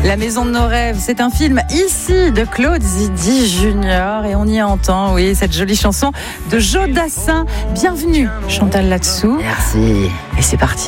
La maison de nos rêves, c'est un film ici de Claude Zidi Junior et on y entend, oui, cette jolie chanson de Joe Dassin. Bienvenue, Chantal Latsou. Merci. Et c'est parti.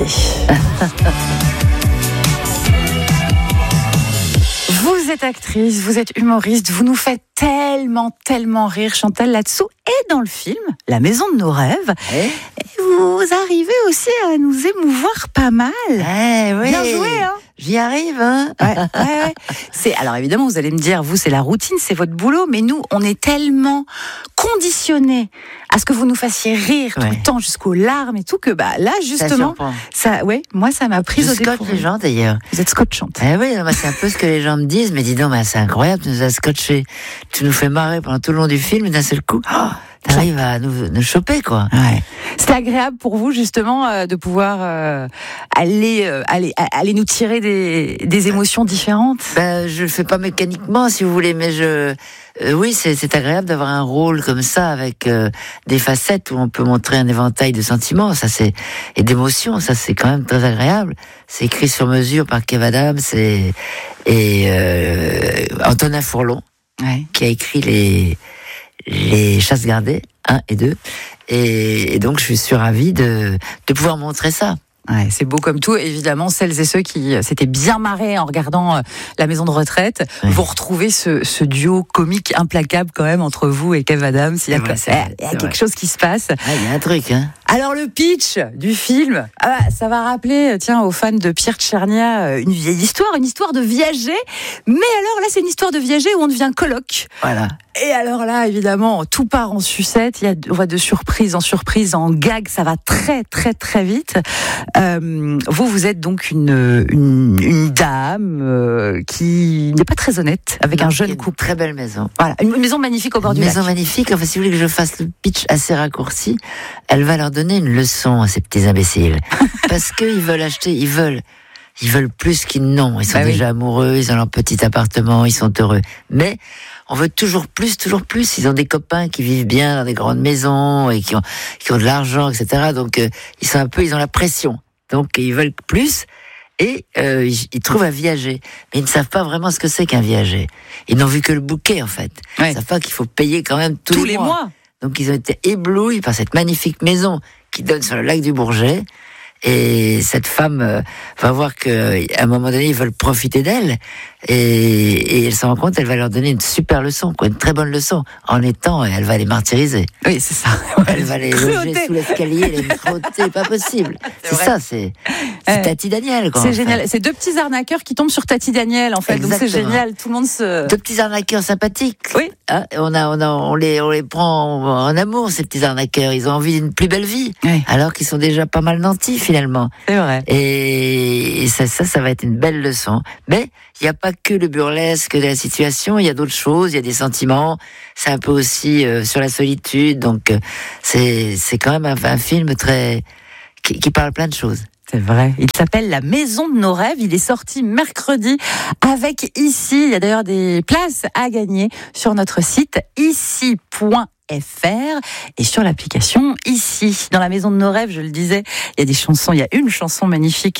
Vous êtes actrice, vous êtes humoriste, vous nous faites tellement rire, Chantal Latsou. Et dans le film, La maison de nos rêves, vous arrivez aussi à nous émouvoir pas mal. Oui. Bien joué, hein. J'y arrive, hein. Ouais. Alors évidemment, vous allez me dire, vous, c'est la routine, c'est votre boulot, mais nous, on est tellement conditionnés à ce que vous nous fassiez rire tout le temps, jusqu'aux larmes et tout, que là, justement, moi, ça m'a prise au dépourvu. Je scotche les gens, d'ailleurs. Vous êtes scotchante. Oui, c'est un peu ce que les gens me disent, mais dis donc, c'est incroyable, tu nous as scotché. Tu nous fais marrer pendant tout le long du film, et d'un seul coup, t'arrives à nous choper, quoi. Ouais. C'était agréable pour vous, justement, de pouvoir aller nous tirer des émotions différentes. Je le fais pas mécaniquement, si vous voulez, mais oui, c'est agréable d'avoir un rôle comme ça, avec des facettes où on peut montrer un éventail de sentiments, et d'émotions. Ça, c'est quand même très agréable. C'est écrit sur mesure par Kev Adams et Antonin Fourlon, qui a écrit les Chasses gardées 1 et 2. Et donc, je suis ravi de pouvoir montrer ça. Ouais, c'est beau comme tout. Évidemment, celles et ceux qui s'étaient bien marrés en regardant La maison de retraite, vont retrouver ce duo comique implacable quand même entre vous et Kev Adams. Il y a quelque chose qui se passe. Il y a un truc, hein. Alors le pitch du film, ça va rappeler, aux fans de Pierre Tchernia, une vieille histoire, une histoire de viager. Mais alors là, c'est une histoire de viager où on devient coloc. Voilà. Et alors là, évidemment, tout part en sucette. On va de surprise en surprise, en gag. Ça va très vite. Vous êtes donc une dame qui n'est pas très honnête avec un jeune couple. Très belle maison. Voilà, une maison magnifique au bord du lac. Une maison magnifique. Enfin, si vous voulez que je fasse le pitch assez raccourci, elle va leur donner une leçon à ces petits imbéciles. Parce qu'ils veulent acheter, ils veulent plus qu'ils n'ont. Ils sont déjà amoureux, ils ont leur petit appartement, ils sont heureux. Mais on veut toujours plus. Ils ont des copains qui vivent bien dans des grandes maisons et qui ont de l'argent, etc. Donc ils ont la pression. Donc ils veulent plus et ils trouvent un viager. Mais ils ne savent pas vraiment ce que c'est qu'un viager. Ils n'ont vu que le bouquet, en fait. Ils ne savent pas qu'il faut payer quand même tous les mois. Donc ils ont été éblouis par cette magnifique maison qui donne sur le lac du Bourget. Et cette femme va voir qu'à un moment donné, ils veulent profiter d'elle. Et elle se rend compte, elle va leur donner une super leçon, une très bonne leçon. Elle va les martyriser. Oui, c'est ça. Elle va les loger sous l'escalier, les frotter, pas possible. C'est Tati Daniel, quoi. C'est génial. C'est deux petits arnaqueurs qui tombent sur Tati Daniel, en fait. Exactement. Donc c'est génial. Tout le monde Deux petits arnaqueurs sympathiques. Oui. On les prend en amour, ces petits arnaqueurs. Ils ont envie d'une plus belle vie. Oui. Alors qu'ils sont déjà pas mal nantis, finalement. C'est vrai. Et ça va être une belle leçon. Mais il n'y a pas que le burlesque de la situation, il y a d'autres choses, il y a des sentiments. C'est un peu aussi sur la solitude. Donc c'est quand même un film qui parle plein de choses. C'est vrai. Il s'appelle La maison de nos rêves. Il est sorti mercredi avec Ici. Il y a d'ailleurs des places à gagner sur notre site ici.fr et sur l'application Ici. Dans La maison de nos rêves, je le disais, il y a des chansons. Il y a une chanson magnifique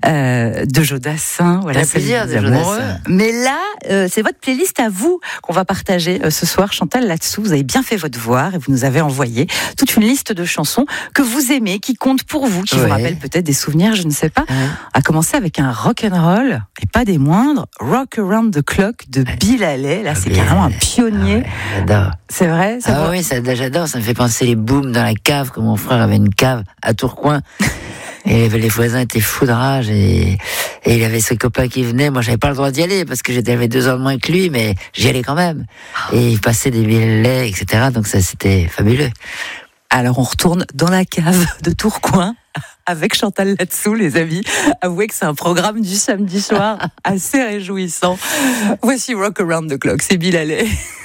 de Joe Dassin. Voilà, c'est plaisir de Joe Dassin. Mais là, c'est votre playlist à vous qu'on va partager ce soir. Chantal Latsou, vous avez bien fait votre devoir et vous nous avez envoyé toute une liste de chansons que vous aimez, qui comptent pour vous, qui vous rappellent peut-être des souvenirs, je ne sais pas. À commencer avec un rock'n'roll, et pas des moindres, Rock Around the Clock de Bill Haley. Là, c'est carrément un pionnier. J'adore. C'est vrai, oui, j'adore. Ça me fait penser les booms dans la cave, comme mon frère avait une cave à Tourcoing. Et les voisins étaient fous de rage et il y avait ce copain qui venait. Moi, j'avais pas le droit d'y aller parce que j'avais 2 ans de moins que lui, mais j'y allais quand même. Et il passait des billets, etc. Donc ça, c'était fabuleux. Alors, on retourne dans la cave de Tourcoing avec Chantal Latsou, les amis. Avouez que c'est un programme du samedi soir assez réjouissant. Voici Rock Around the Clock, c'est Bill Haley.